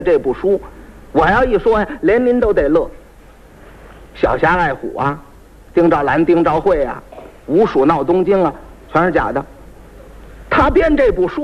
这部书，我要一说，连您都得乐。小侠爱虎啊，丁兆兰、丁兆慧啊，吴蜀闹东京啊，全是假的。他编这部书